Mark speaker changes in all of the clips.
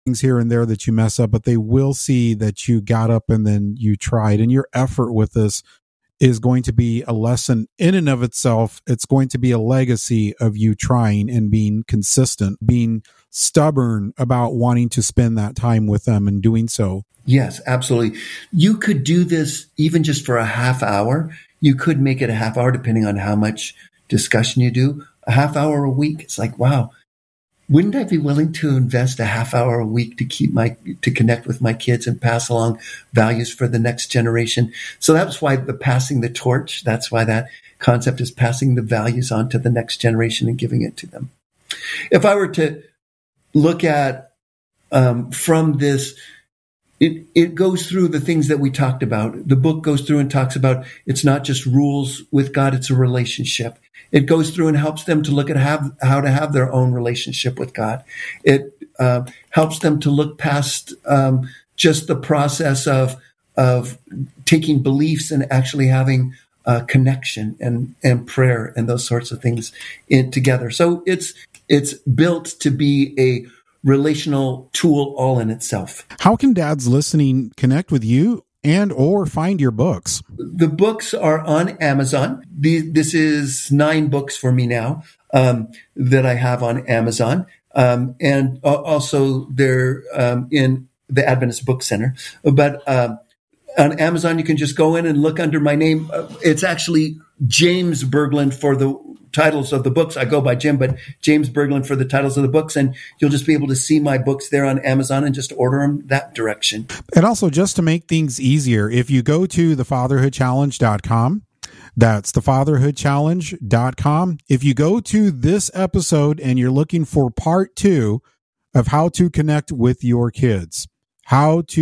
Speaker 1: things here and there that you mess up, but they will see that you got up and then you tried. And your effort with this is going to be a lesson in and of itself. It's going to be a legacy of you trying and being consistent, being stubborn about wanting to spend that time with them and doing so.
Speaker 2: Yes, absolutely. You could do this even just for a half hour. You could make it a half hour depending on how much discussion you do. A half hour a week. It's like, wow, wouldn't I be willing to invest a half hour a week to connect with my kids and pass along values for the next generation? So that's why the passing the torch, that's why that concept is passing the values on to the next generation and giving it to them. If I were to look at from this, it goes through the things that we talked about. The book goes through and talks about it's not just rules with God, it's a relationship. It goes through and helps them to look at how to have their own relationship with God. It helps them to look past just the process of taking beliefs and actually having connection and prayer and those sorts of things together. So it's built to be a relational tool all in itself.
Speaker 1: How can dads listening connect with you and or find your books?
Speaker 2: The books are on Amazon. This is 9 books for me now that I have on Amazon. And also they're in the Adventist Book Center. But on Amazon, you can just go in and look under my name. It's actually James Berglund for the titles of the books. I go by Jim, but James Berglund for the titles of the books. And you'll just be able to see my books there on Amazon and just order them that direction.
Speaker 1: And also, just to make things easier, if you go to thefatherhoodchallenge.com, that's thefatherhoodchallenge.com. If you go to this episode and you're looking for part 2 of how to connect with your kids, that's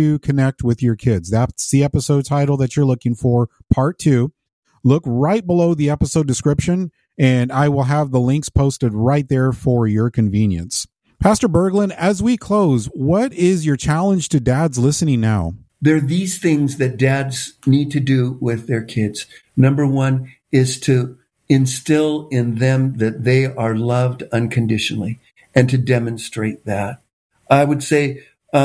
Speaker 1: the episode title that you're looking for, part 2. Look right below the episode description, and I will have the links posted right there for your convenience. Pastor Berglund, as we close, what is your challenge to dads listening now?
Speaker 2: There are these things that dads need to do with their kids. Number 1 is to instill in them that they are loved unconditionally and to demonstrate that. I would say,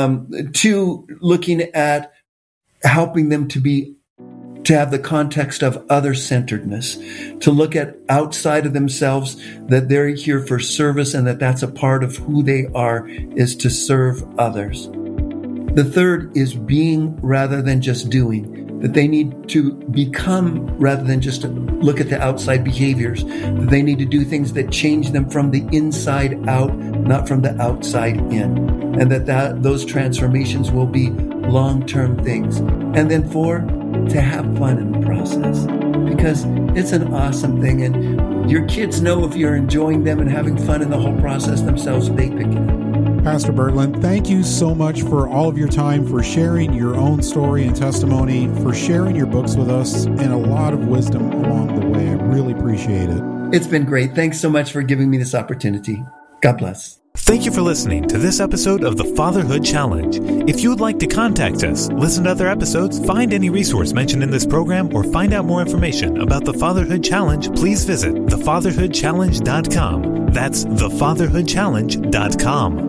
Speaker 2: 2, looking at helping them to have the context of other-centeredness, to look at outside of themselves, that they're here for service and that's a part of who they are, is to serve others. The 3rd is being rather than just doing, that they need to become rather than just look at the outside behaviors, that they need to do things that change them from the inside out, not from the outside in, and that those transformations will be long-term things. And then 4, to have fun in the process, because it's an awesome thing. And your kids know if you're enjoying them and having fun in the whole process themselves, they pick it up.
Speaker 1: Pastor Berglund, thank you so much for all of your time, for sharing your own story and testimony, for sharing your books with us, and a lot of wisdom along the way. I really appreciate it.
Speaker 2: It's been great. Thanks so much for giving me this opportunity. God bless.
Speaker 3: Thank you for listening to this episode of the Fatherhood Challenge. If you would like to contact us, listen to other episodes, find any resource mentioned in this program, or find out more information about the Fatherhood Challenge, please visit thefatherhoodchallenge.com. That's thefatherhoodchallenge.com.